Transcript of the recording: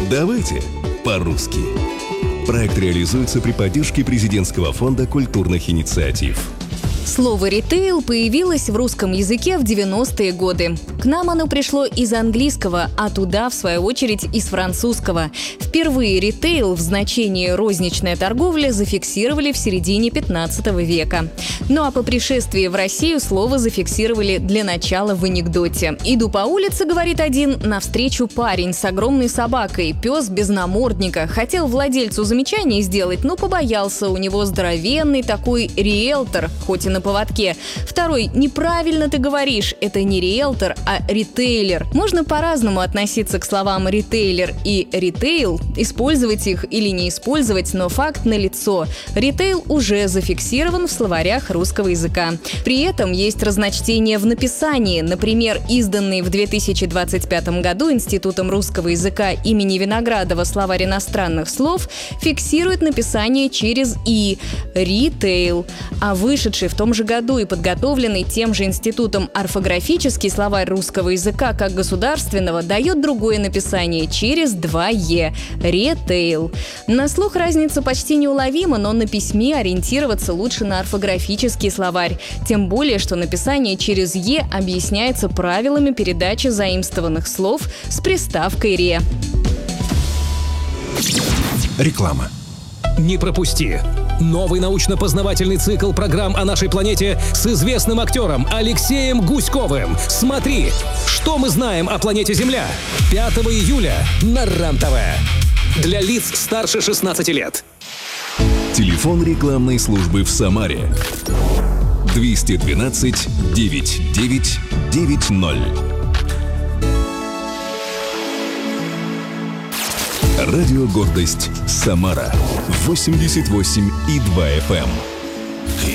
Давайте по-русски. Проект реализуется при поддержке Президентского фонда культурных инициатив. Слово «ритейл» появилось в русском языке в 90-е годы. К нам оно пришло из английского, а туда, в свою очередь, из французского. Впервые ритейл в значении «розничная торговля» зафиксировали в середине 15 века. Ну а по пришествии в Россию слово зафиксировали для начала в анекдоте. «Иду по улице, — говорит один, — навстречу парень с огромной собакой, пес без намордника. Хотел владельцу замечание сделать, но побоялся, у него здоровенный такой риэлтор, хоть и на поводке. Второй: неправильно ты говоришь, это не риэлтор, а ритейлер». Можно по-разному относиться к словам ритейлер и ритейл, использовать их или не использовать, но факт налицо. Ритейл уже зафиксирован в словарях русского языка. При этом есть разночтение в написании. Например, изданный в 2025 году Институтом русского языка имени Виноградова словарь иностранных слов фиксирует написание через «и» – ритейл, а вышедший в том же году и подготовленный тем же институтом орфографический словарь русского языка как государственного дает другое написание через 2 «е» – ритейл. На слух разница почти неуловима, но на письме ориентироваться лучше на орфографический словарь. Тем более, что написание через «е» объясняется правилами передачи заимствованных слов с приставкой «ре». Реклама. Не пропусти! Новый научно-познавательный цикл программ о нашей планете с известным актером Алексеем Гуськовым. Смотри, что мы знаем о планете Земля. 5 июля на РЕН-ТВ. Для лиц старше 16 лет. Телефон рекламной службы в Самаре. 212 9990. Радио «Гордость» Самара. 88,2 FM.